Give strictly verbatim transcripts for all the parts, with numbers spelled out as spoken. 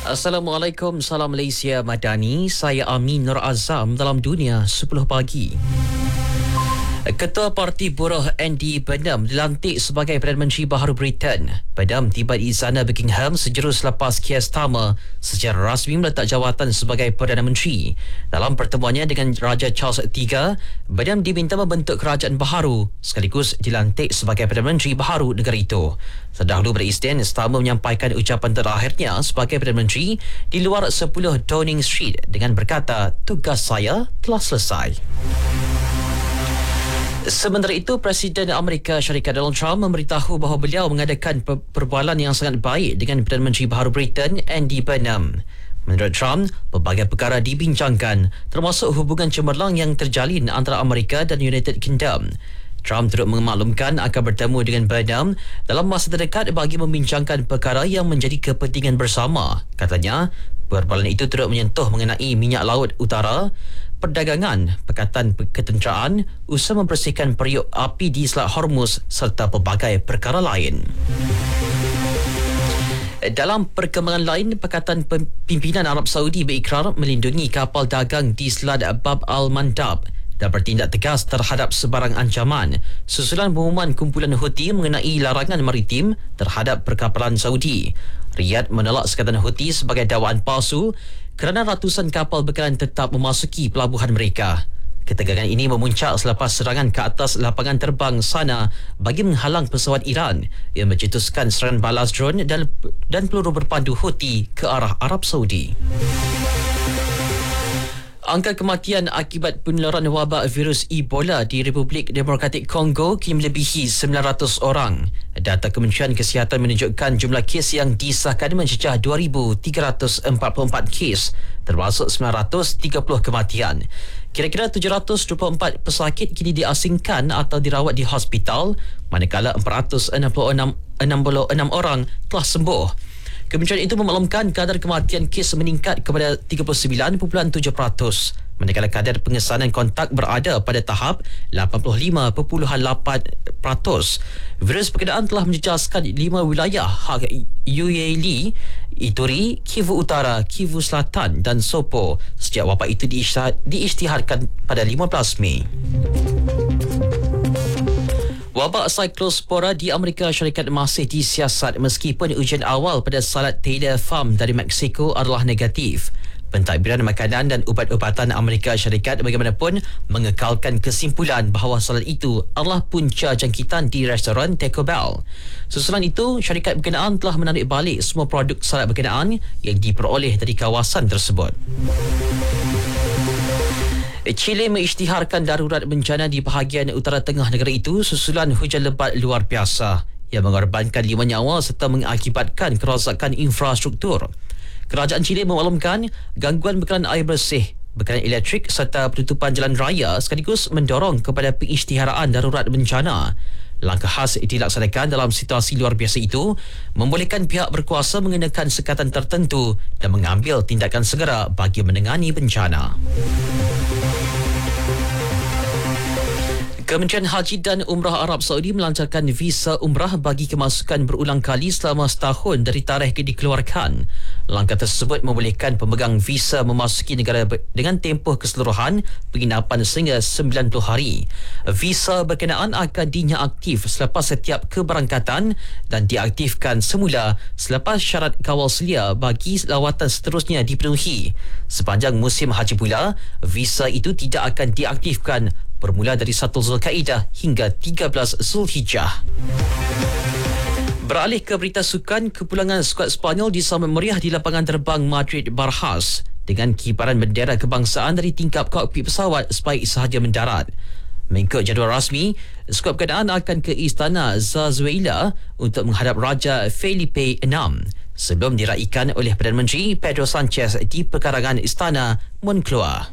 Assalamualaikum, salam Malaysia Madani. Saya Amin Nur Azam dalam Dunia sepuluh pagi. Ketua Parti Buruh Andy Burnham dilantik sebagai Perdana Menteri baharu Britain. Burnham tiba di Istana Buckingham sejurus selepas Keir Starmer secara rasmi meletak jawatan sebagai Perdana Menteri. Dalam pertemuannya dengan Raja Charles ketiga, Burnham diminta membentuk kerajaan baharu sekaligus dilantik sebagai Perdana Menteri baharu negara itu. Terdahulu pada Isnin, Starmer menyampaikan ucapan terakhirnya sebagai Perdana Menteri di luar sepuluh Downing Street dengan berkata, "Tugas saya telah selesai." Sementara itu, Presiden Amerika Syarikat Donald Trump memberitahu bahawa beliau mengadakan perbualan yang sangat baik dengan Perdana Menteri baharu Britain, Andy Burnham. Menurut Trump, pelbagai perkara dibincangkan, termasuk hubungan cemerlang yang terjalin antara Amerika dan United Kingdom. Trump turut memaklumkan akan bertemu dengan Burnham dalam masa terdekat bagi membincangkan perkara yang menjadi kepentingan bersama. Katanya, perbualan itu turut menyentuh mengenai minyak laut utara, perdagangan, Pakatan Ketenteraan, usaha membersihkan periuk api di Selat Hormuz serta pelbagai perkara lain. Dalam perkembangan lain, Pakatan Pimpinan Arab Saudi berikrar melindungi kapal dagang di Selat Bab al-Mandab dan bertindak tegas terhadap sebarang ancaman susulan pengumuman kumpulan Houthi mengenai larangan maritim terhadap perkapalan Saudi. Riyadh menolak sekatan Houthi sebagai dakwaan palsu kerana ratusan kapal bekalan tetap memasuki pelabuhan mereka. Ketegangan ini memuncak selepas serangan ke atas lapangan terbang sana bagi menghalang pesawat Iran yang mencetuskan serangan balas drone dan, dan peluru berpandu Houthi ke arah Arab Saudi. Angka kematian akibat penularan wabak virus Ebola di Republik Demokratik Kongo kini melebihi sembilan ratus orang. Data Kementerian Kesihatan menunjukkan jumlah kes yang disahkan mencecah dua ribu tiga ratus empat puluh empat kes, termasuk sembilan ratus tiga puluh kematian. Kira-kira tujuh ratus dua puluh empat pesakit kini diasingkan atau dirawat di hospital, manakala empat ratus enam puluh enam orang telah sembuh. Kementerian itu memaklumkan kadar kematian kes meningkat kepada tiga puluh sembilan perpuluhan tujuh peratus, manakala kadar pengesanan kontak berada pada tahap lapan puluh lima perpuluhan lapan peratus. Virus berkenaan telah menjejaskan lima wilayah hak Uele, Ituri, Kivu Utara, Kivu Selatan dan Sopo sejak wabak itu diisytiharkan pada lima belas Mei. Wabak Cyclospora di Amerika Syarikat masih disiasat meskipun ujian awal pada salat Taylor Farm dari Mexico adalah negatif. Pentadbiran Makanan dan Ubat-ubatan Amerika Syarikat bagaimanapun mengekalkan kesimpulan bahawa salat itu adalah punca jangkitan di restoran Taco Bell. Susulan itu, syarikat berkenaan telah menarik balik semua produk salat berkenaan yang diperoleh dari kawasan tersebut. Chile mengisytiharkan darurat bencana di bahagian utara tengah negara itu susulan hujan lebat luar biasa yang mengorbankan lima nyawa serta mengakibatkan kerosakan infrastruktur. Kerajaan Chile memaklumkan gangguan bekalan air bersih, bekalan elektrik serta penutupan jalan raya sekaligus mendorong kepada pengisytiharaan darurat bencana. Langkah khas dilaksanakan dalam situasi luar biasa itu membolehkan pihak berkuasa mengenakan sekatan tertentu dan mengambil tindakan segera bagi menangani bencana. Kementerian Haji dan Umrah Arab Saudi melancarkan visa umrah bagi kemasukan berulang kali selama setahun dari tarikh dikeluarkan. Langkah tersebut membolehkan pemegang visa memasuki negara dengan tempoh keseluruhan penginapan sehingga sembilan puluh hari. Visa berkenaan akan dinyak aktif selepas setiap keberangkatan dan diaktifkan semula selepas syarat kawal selia bagi lawatan seterusnya dipenuhi. Sepanjang musim haji pula, visa itu tidak akan diaktifkan bermula dari satu Zulkaidah hingga tiga belas Zulhijjah. Beralih ke berita sukan, kepulangan skuad Sepanyol disambut meriah di lapangan terbang Madrid Barajas dengan kibaran bendera kebangsaan dari tingkap kokpit pesawat sebaik sahaja mendarat. Mengikut jadual rasmi, skuad berkenaan akan ke Istana Zarzuela untuk menghadap Raja Felipe enam sebelum diraikan oleh Perdana Menteri Pedro Sanchez di pekarangan Istana Moncloa.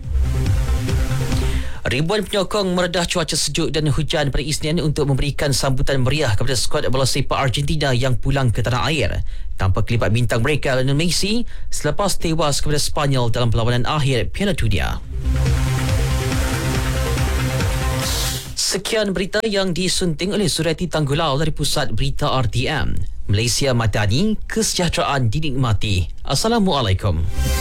Ribuan penyokong meredah cuaca sejuk dan hujan pada Isnin untuk memberikan sambutan meriah kepada skuad bola sepak Argentina yang pulang ke tanah air tanpa kelibat bintang mereka Lionel Messi selepas tewas kepada Sepanyol dalam perlawanan akhir Piala Dunia. Sekian berita yang disunting oleh Surati Tanggulau dari Pusat Berita R T M. Malaysia Madani, kesejahteraan dinikmati. Assalamualaikum.